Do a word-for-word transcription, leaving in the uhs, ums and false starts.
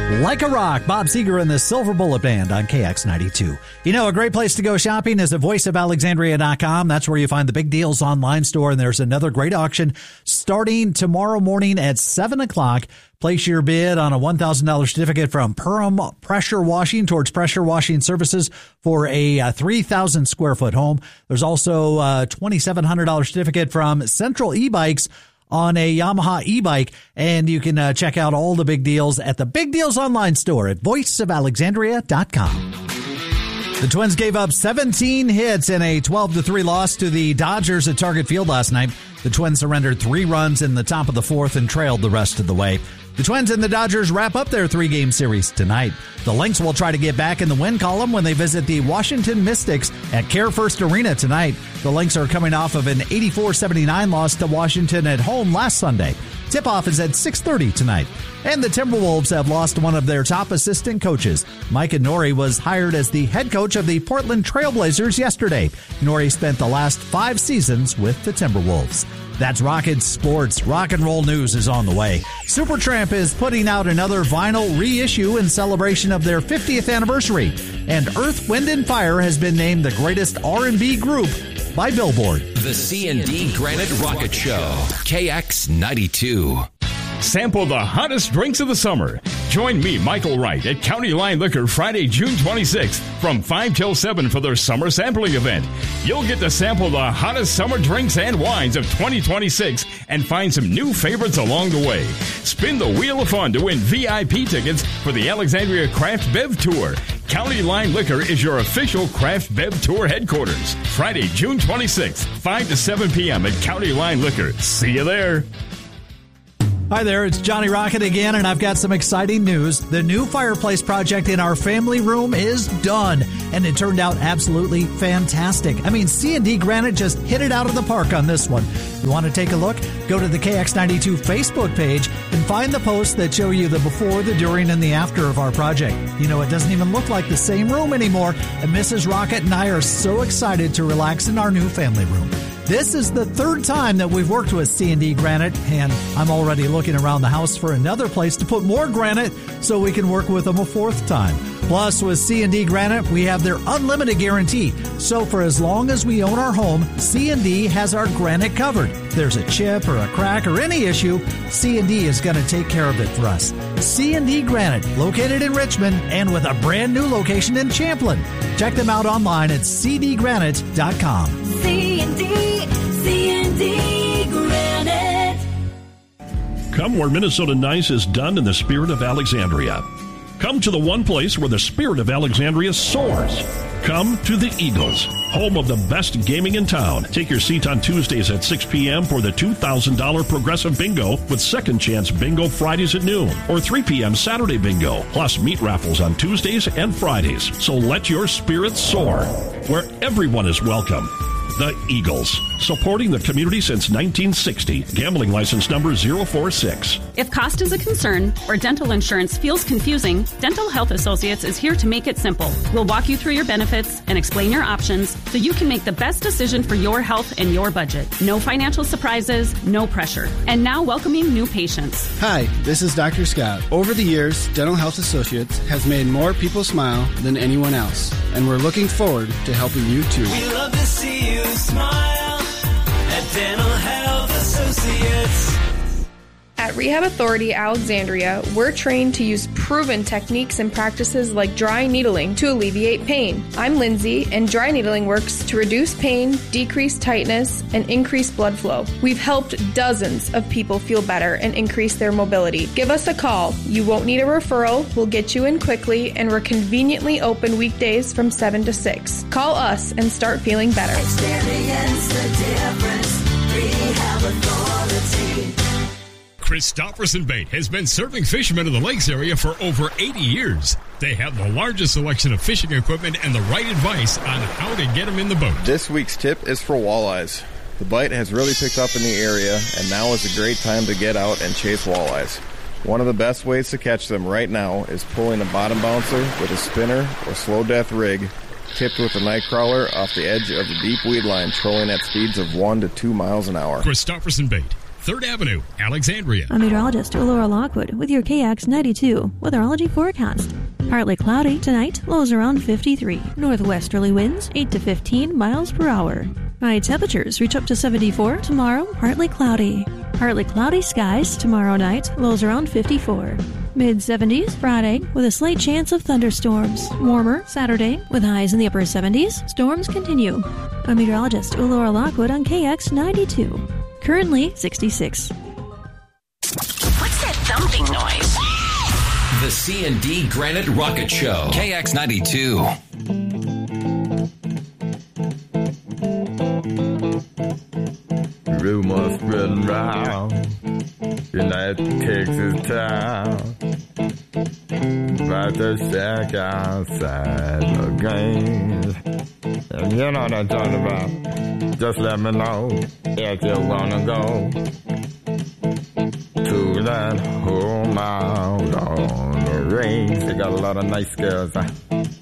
Like a Rock, Bob Seger and the Silver Bullet Band on K X ninety-two. You know, a great place to go shopping is at voice of alexandria dot com. That's where you find the Big Deals online store, and there's another great auction starting tomorrow morning at seven o'clock. Place your bid on a one thousand dollars certificate from Perham Pressure Washing towards pressure washing services for a uh, three thousand square foot home. There's also a twenty-seven hundred dollars certificate from Central E-Bikes on a Yamaha e-bike, and you can uh, check out all the big deals at the Big Deals online store at voice of alexandria dot com. The Twins gave up seventeen hits in a twelve to three loss to the Dodgers at Target Field last night. The Twins surrendered three runs in the top of the fourth and trailed the rest of the way. The Twins and the Dodgers wrap up their three-game series tonight. The Lynx will try to get back in the win column when they visit the Washington Mystics at Care First Arena tonight. The Lynx are coming off of an eighty-four seventy-nine loss to Washington at home last Sunday. Tip-off is at six thirty tonight. And the Timberwolves have lost one of their top assistant coaches. Micah Nori was hired as the head coach of the Portland Trailblazers yesterday. Nori spent the last five seasons with the Timberwolves. That's Rocket Sports. Rock and roll news is on the way. Supertramp is putting out another vinyl reissue in celebration of their fiftieth anniversary. And Earth, Wind and Fire has been named the greatest R and B group by Billboard. The C and D Granite Rocket Show. K X ninety-two. Sample the hottest drinks of the summer. Join me, Michael Wright, at County Line Liquor Friday, June twenty-sixth from five till seven for their summer sampling event. You'll get to sample the hottest summer drinks and wines of twenty twenty-six and find some new favorites along the way. Spin the Wheel of Fun to win V I P tickets for the Alexandria Craft Bev Tour. County Line Liquor is your official Craft Bev Tour headquarters. Friday, June twenty-sixth, five to seven p.m. at County Line Liquor. See you there. Hi there, it's Johnny Rocket again, and I've got some exciting news. The new fireplace project in our family room is done, and it turned out absolutely fantastic. I mean, C and D Granite just hit it out of the park on this one. You want to take a look? Go to the K X ninety-two Facebook page and find the posts that show you the before, the during, and the after of our project. You know, it doesn't even look like the same room anymore, and Missus Rocket and I are so excited to relax in our new family room. This is the third time that we've worked with C and D Granite, and I'm already looking around the house for another place to put more granite so we can work with them a fourth time. Plus, with C and D Granite, we have their unlimited guarantee. So for as long as we own our home, C and D has our granite covered. If there's a chip or a crack or any issue, C and D is going to take care of it for us. C and D Granite, located in Richmond and with a brand new location in Champlin. Check them out online at c d granite dot com. C and D, C and D Granite. Come where Minnesota nice is done in the spirit of Alexandria. Come to the one place where the spirit of Alexandria soars. Come to the Eagles, home of the best gaming in town. Take your seat on Tuesdays at six p.m. for the two thousand dollars Progressive Bingo with Second Chance Bingo Fridays at noon, or three p.m. Saturday Bingo, plus meat raffles on Tuesdays and Fridays. So let your spirit soar, where everyone is welcome. The Eagles, supporting the community since nineteen sixty. Gambling license number zero four six. If cost is a concern or dental insurance feels confusing, Dental Health Associates is here to make it simple. We'll walk you through your benefits and explain your options so you can make the best decision for your health and your budget. No financial surprises, no pressure. And now welcoming new patients. Hi, this is Doctor Scott. Over the years, Dental Health Associates has made more people smile than anyone else, and we're looking forward to helping you too. We love to see you smile at Dental Health Associates. At Rehab Authority Alexandria, we're trained to use proven techniques and practices like dry needling to alleviate pain. I'm Lindsay, and dry needling works to reduce pain, decrease tightness, and increase blood flow. We've helped dozens of people feel better and increase their mobility. Give us a call. You won't need a referral. We'll get you in quickly, and we're conveniently open weekdays from seven to six. Call us and start feeling better. Experience the difference. Rehab Authority. Christofferson Bait has been serving fishermen in the lakes area for over eighty years. They have the largest selection of fishing equipment and the right advice on how to get them in the boat. This week's tip is for walleyes. The bite has really picked up in the area, and now is a great time to get out and chase walleyes. One of the best ways to catch them right now is pulling a bottom bouncer with a spinner or slow death rig, tipped with a night crawler off the edge of the deep weed line, trolling at speeds of one to two miles an hour. Christofferson Bait, third Avenue, Alexandria. I'm meteorologist Laura Lockwood with your K X ninety-two weatherology forecast. Partly cloudy tonight, lows around fifty-three. Northwesterly winds eight to fifteen miles per hour. High temperatures reach up to seventy-four tomorrow, partly cloudy. Partly cloudy skies tomorrow night, lows around fifty-four. mid seventies Friday with a slight chance of thunderstorms. Warmer Saturday with highs in the upper seventies. Storms continue. I'm meteorologist Laura Lockwood on K X ninety-two. Currently sixty-six. What's that thumping noise? The C and D Granite Rocket Show. K X ninety-two. Rumors spreading round United Texas town about the shack outside the game. And you know what I'm talking about. Just let me know if you wanna go to that home out on the range. They got a lot of nice girls. Huh?